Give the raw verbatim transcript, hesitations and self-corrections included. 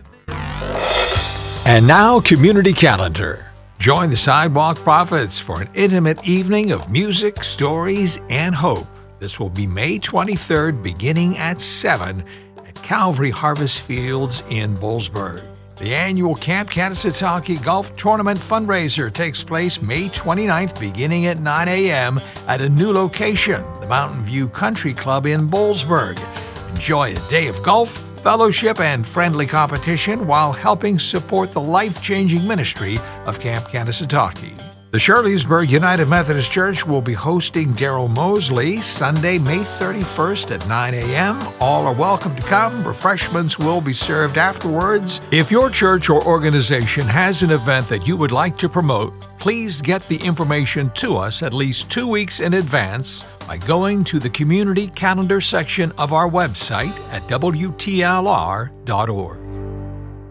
And now, Community Calendar. Join the Sidewalk Prophets for an intimate evening of music, stories, and hope. This will be May twenty-third, beginning at seven at Calvary Harvest Fields in Boalsburg. The annual Camp Kanesatake Golf Tournament fundraiser takes place May twenty-ninth, beginning at nine a.m. at a new location, the Mountain View Country Club in Boalsburg. Enjoy a day of golf, fellowship, and friendly competition while helping support the life-changing ministry of Camp Kanesatake. The Shirleysburg United Methodist Church will be hosting Daryl Mosley Sunday, May thirty-first at nine a.m. All are welcome to come. Refreshments will be served afterwards. If your church or organization has an event that you would like to promote, please get the information to us at least two weeks in advance by going to the Community Calendar section of our website at W T L R dot org.